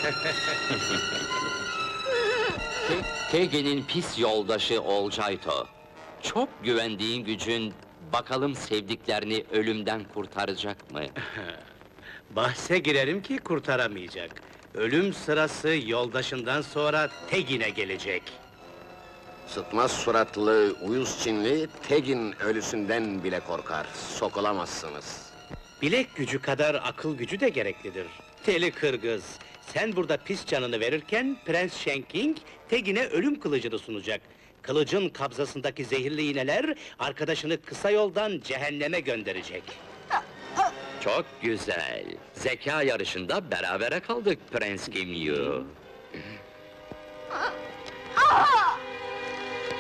Tegin'in pis yoldaşı Olcayto. Çok güvendiğin gücün, bakalım sevdiklerini ölümden kurtaracak mı? Bahse girerim ki kurtaramayacak. Ölüm sırası yoldaşından sonra Tegin'e gelecek. Sıtmaz suratlı, uyuz Çinli, Tegin ölüsünden bile korkar. Sokulamazsınız. Bilek gücü kadar akıl gücü de gereklidir. Deli Kırgız, sen burada pis canını verirken Prens Shenking Tegin'e ölüm kılıcını sunacak. Kılıcın kabzasındaki zehirli iğneler arkadaşını kısa yoldan cehenneme gönderecek. Çok güzel. Zeka yarışında berabere kaldık Prens Gimli. Ah!